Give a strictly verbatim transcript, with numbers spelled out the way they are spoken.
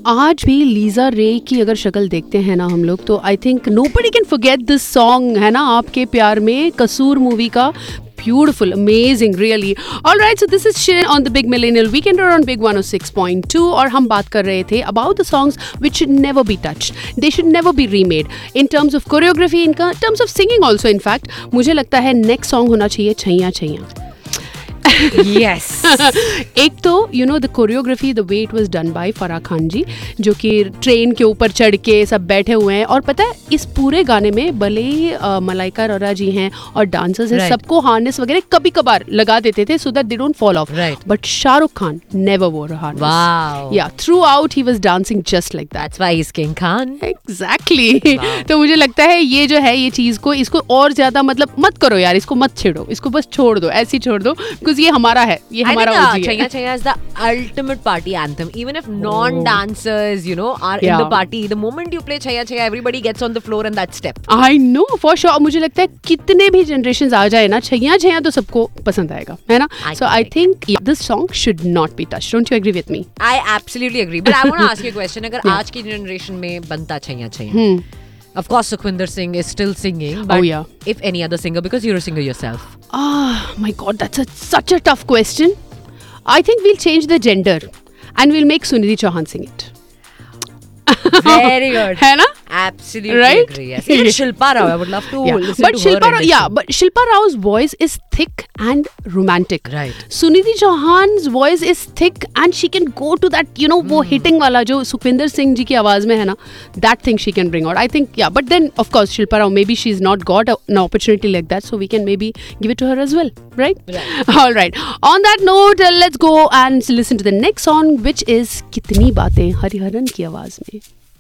आज भी लीजा रे की अगर शक्ल देखते हैं ना हम लोग तो I think nobody can forget this song, है ना, आपके प्यार में, कसूर मूवी का. Beautiful, amazing, really. All right, so this is Shirin on the Big Millennial Weekender on Big one oh six point two. और हम बात कर रहे थे about the songs which should never be touched. They should never be remade. In terms of choreography, in terms of singing also, in fact, मुझे लगता है next song होना चाहिए छैया छैया. Yes. एक तो you know the choreography, the way it was done by Farah Khan जी, जो कि train के ऊपर चढ़ के सब बैठे हुए हैं. और पता है इस पूरे गाने में भले ही मलाइका अरोरा जी हैं और डांसर्स हैं, सबको हार्नेस वगैरह कभी कभार लगा देते थे so that they don't fall of. But Shahrukh Khan never वोर अ हार्नेस. Wow. या through out he was dancing just like that. That's why he's King Khan. Exactly. तो मुझे लगता है ये जो है ये चीज को इसको और ज्यादा मतलब मत करो यार, इसको मत छेड़ो, इसको बस छोड़ दो, ऐसे ही छोड़ दो, बिकॉज ये हमारा है, ये हमारा I think, uh, O G है. Chaiya Chaiya is the ultimate party anthem. Even if non-dancers, you know, are Yeah. in the party, the moment you play Chaiya Chaiya, everybody gets on the floor and that step. I know for sure. मुझे लगता है कितने भी generations आ जाए ना, छैया छैया तो सबको पसंद आएगा, है ना? I So I think yeah, this song should not be touched. Don't you agree with me? I absolutely agree. But I want to ask you a question. अगर आज की generation में बनता Chaiya Chaiya, of course Sukhwinder Singh is still singing, but Oh, yeah. if any other singer, because you're a singer yourself. Ah, my God, that's a, such a tough question. I think we'll change the gender and we'll make Sunidhi Chauhan sing it. Very good. है ना? Absolutely Right? agree. Yes. Even Shilpa Rao, I would love to Yeah. listen But to Shilpa her Rao, rendition. yeah, but Shilpa Rao's voice is thick and romantic. Right. Sunidhi Chauhan's voice is thick and she can go to that, you know, वो hitting वाला जो सुखविंदर सिंह जी की आवाज में है ना, that thing she can bring out. I think, yeah, but then of course Shilpa Rao, maybe she's not got a, an opportunity like that, so we can maybe give it to her as well, right? Right. All right. On that note, uh, let's go and listen to the next song, which is कितनी बातें, हरिहरन की आवाज में.